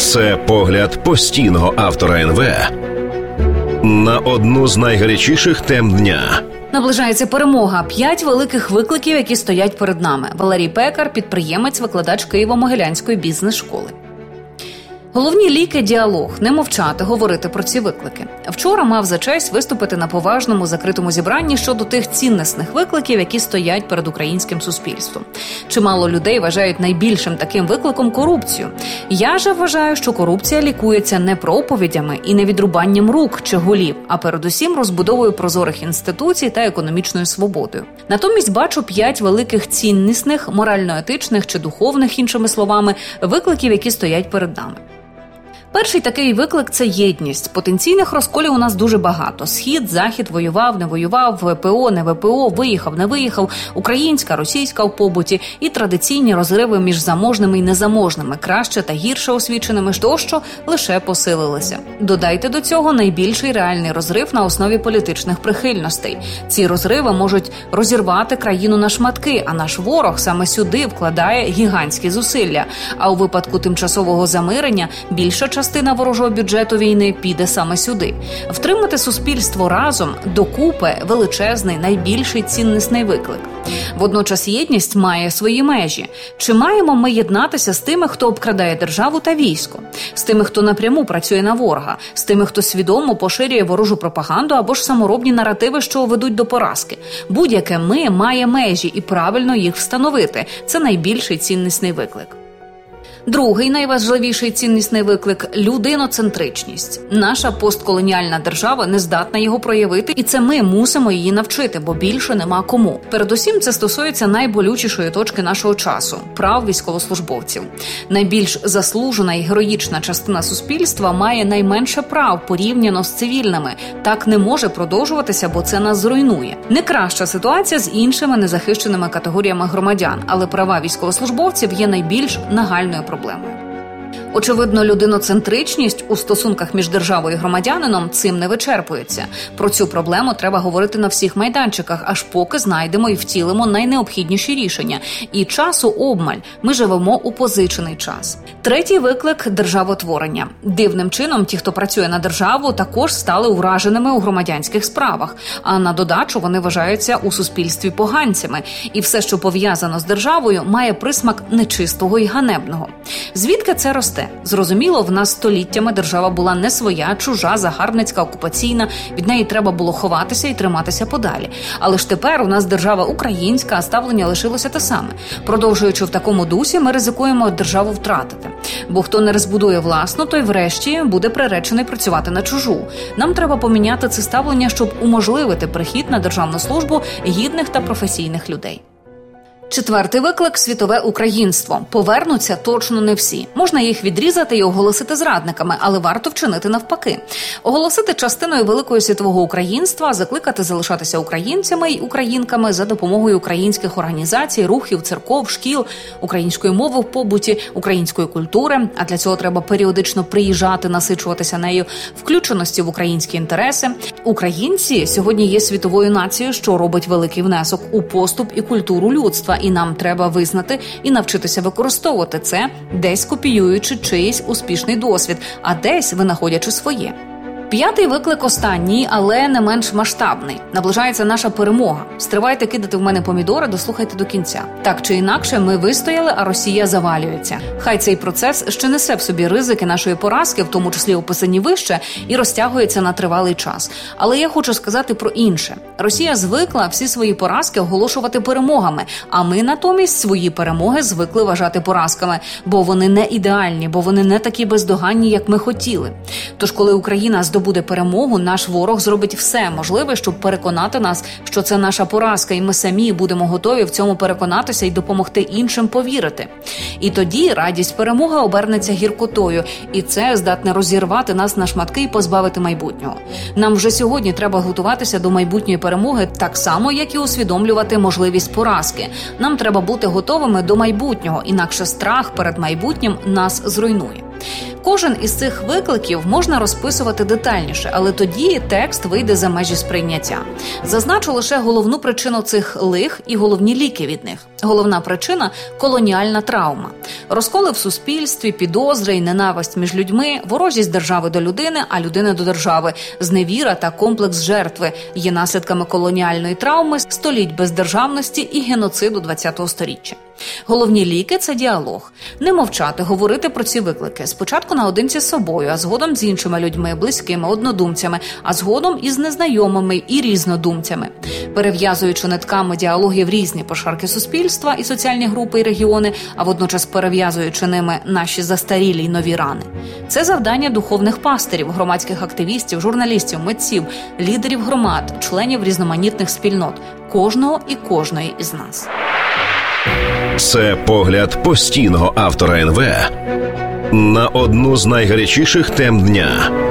Це погляд постійного автора НВ на одну з найгарячіших тем дня. Наближається перемога. 5 великих викликів, які стоять перед нами. Валерій Пекар, підприємець, викладач Києво-Могилянської бізнес-школи. Головні ліки – діалог, не мовчати, говорити про ці виклики. Вчора мав за честь виступити на поважному закритому зібранні щодо тих ціннісних викликів, які стоять перед українським суспільством. Чимало людей вважають найбільшим таким викликом корупцію. Я же вважаю, що корупція лікується не проповідями і не відрубанням рук чи голів, а передусім розбудовою прозорих інституцій та економічною свободою. Натомість бачу 5 великих ціннісних, морально-етичних чи духовних, іншими словами, викликів, які стоять перед нами. Перший такий виклик – це єдність. Потенційних розколів у нас дуже багато. Схід, Захід, воював, не воював, ВПО, не ВПО, виїхав, не виїхав, українська, російська в побуті і традиційні розриви між заможними і незаможними, краще та гірше освіченими, тощо лише посилилися. Додайте до цього найбільший реальний розрив на основі політичних прихильностей. Ці розриви можуть розірвати країну на шматки, а наш ворог саме сюди вкладає гігантські зусилля. А у випадку тимчасового замирення більша частина ворожого бюджету війни піде саме сюди. Втримати суспільство разом докупи – величезний, найбільший ціннісний виклик. Водночас єдність має свої межі. Чи маємо ми єднатися з тими, хто обкрадає державу та військо? З тими, хто напряму працює на ворога? З тими, хто свідомо поширює ворожу пропаганду або ж саморобні наративи, що ведуть до поразки? Будь-яке «ми» має межі і правильно їх встановити. Це найбільший ціннісний виклик. Другий найважливіший ціннісний виклик – людиноцентричність. Наша постколоніальна держава не здатна його проявити, і це ми мусимо її навчити, бо більше нема кому. Передусім, це стосується найболючішої точки нашого часу – прав військовослужбовців. Найбільш заслужена і героїчна частина суспільства має найменше прав порівняно з цивільними. Так не може продовжуватися, бо це нас зруйнує. Не краща ситуація з іншими незахищеними категоріями громадян, але права військовослужбовців є найбільш нагальною проблемою. Очевидно, людиноцентричність у стосунках між державою і громадянином цим не вичерпується. Про цю проблему треба говорити на всіх майданчиках, аж поки знайдемо і втілимо найнеобхідніші рішення. І часу обмаль. Ми живемо у позичений час. Третій виклик – державотворення. Дивним чином ті, хто працює на державу, також стали ураженими у громадянських справах. А на додачу вони вважаються у суспільстві поганцями. І все, що пов'язано з державою, має присмак нечистого і ганебного. Звідки це росте? Зрозуміло, в нас століттями держава була не своя, чужа, загарбницька, окупаційна. Від неї треба було ховатися і триматися подалі. Але ж тепер у нас держава українська, а ставлення лишилося те саме. Продовжуючи в такому дусі, ми ризикуємо державу втратити. Бо хто не розбудує власну, той врешті буде приречений працювати на чужу. Нам треба поміняти це ставлення, щоб уможливити прихід на державну службу гідних та професійних людей. Четвертий виклик – світове українство. Повернуться точно не всі. Можна їх відрізати і оголосити зрадниками, але варто вчинити навпаки. Оголосити частиною великого світового українства, закликати залишатися українцями й українками за допомогою українських організацій, рухів, церков, шкіл, української мови в побуті, української культури. А для цього треба періодично приїжджати, насичуватися нею, включеності в українські інтереси. Українці сьогодні є світовою нацією, що робить великий внесок у поступ і культуру людства. І нам треба визнати і навчитися використовувати це, десь копіюючи чиїсь успішний досвід, а десь винаходячи своє. П'ятий виклик останній, але не менш масштабний. Наближається наша перемога. Стривайте кидати в мене помідори, дослухайте до кінця. Так чи інакше, ми вистояли, а Росія завалюється. Хай цей процес ще несе в собі ризики нашої поразки, в тому числі описані вище, і розтягується на тривалий час. Але я хочу сказати про інше. Росія звикла всі свої поразки оголошувати перемогами, а ми натомість свої перемоги звикли вважати поразками, бо вони не ідеальні, бо вони не такі бездоганні, як ми хотіли. Тож, коли Україна здобуде перемогу, наш ворог зробить все можливе, щоб переконати нас, що це наша поразка, і ми самі будемо готові в цьому переконатися і допомогти іншим повірити. І тоді радість перемоги обернеться гіркотою, і це здатне розірвати нас на шматки і позбавити майбутнього. Нам вже сьогодні треба готуватися до майбутньої перемоги так само, як і усвідомлювати можливість поразки. Нам треба бути готовими до майбутнього, інакше страх перед майбутнім нас зруйнує. Кожен із цих викликів можна розписувати детальніше, але тоді текст вийде за межі сприйняття. Зазначу лише головну причину цих лих і головні ліки від них. Головна причина – колоніальна травма. Розколи в суспільстві, підозри і ненависть між людьми, ворожість держави до людини, а людини до держави, зневіра та комплекс жертви є наслідками колоніальної травми, століть бездержавності і геноциду ХХ століття. Головні ліки – це діалог. Не мовчати, говорити про ці виклики. Спочатку наодинці з собою, а згодом з іншими людьми, близькими, однодумцями, а згодом із незнайомими і різнодумцями. Перев'язуючи нитками діалогів різні пошарки суспільства і соціальні групи і регіони, а водночас перев'язуючи ними наші застарілі й нові рани. Це завдання духовних пастирів, громадських активістів, журналістів, митців, лідерів громад, членів різноманітних спільнот, кожного і кожної із нас. Це погляд постійного автора НВ на одну з найгарячіших тем дня.